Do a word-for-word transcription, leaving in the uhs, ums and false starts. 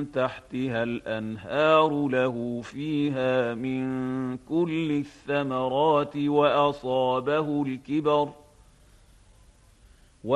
تحتها الأنهار له فيها من كل الثمرات وأصابه الكبر